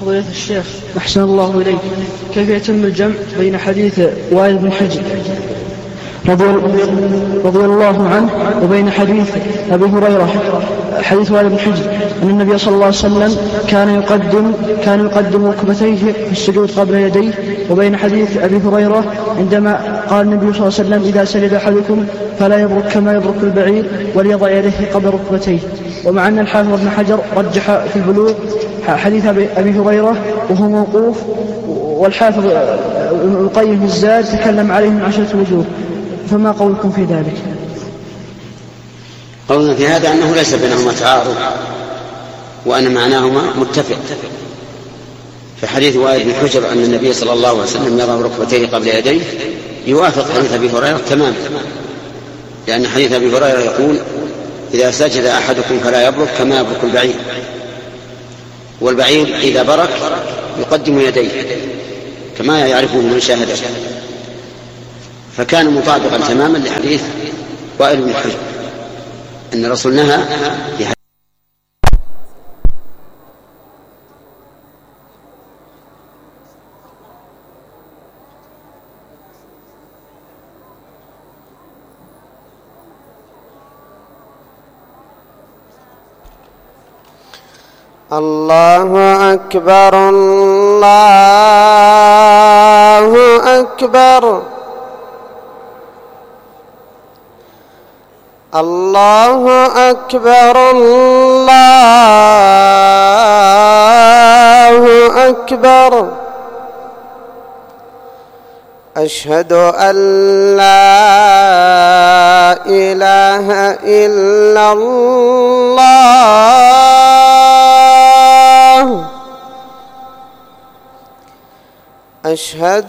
فضيلة الشيخ أحسن الله إليك، كيف يتم الجمع بين حديث وائل بن حجر رضي الله عنه وبين حديث أبي هريرة حديث وائل بن حجر أن النبي صلى الله عليه وسلم كان يقدم ركبتيه في السجود قبل يديه، وبين حديث أبي هريرة عندما قال النبي صلى الله عليه وسلم إذا سجد أحدكم فلا يبرك كما يبرك البعير وليضع يديه قبل ركبتيه. ومع أن الحافظ ابن حجر رجح في البلوغ حديث أبي هريرة وهو موقوف، والحافظ ابن القيم في الزاد تكلم عليه من 10 وجوه، فما قولكم في ذلك؟ قولنا في هذا أنه ليس بينهما تعارض، وأن معناهما متفق. في حديث وائل بن حجر أن النبي صلى الله عليه وسلم يضع ركبتيه قبل يديه يوافق حديث أبي هريرة تماما، لأن حديث أبي هريرة يقول إذا سجد أحدكم فلا يبرك كما يبرك البعير، والبعير إذا برك يقدم يديه كما يعرفه من شاهده، فكان مطابقا تماما لحديث وائل بن حجر أن الرسول نهى في حديث. الله أكبر الله أكبر الله أكبر الله أكبر أشهد أن لا إله إلا الله أشهد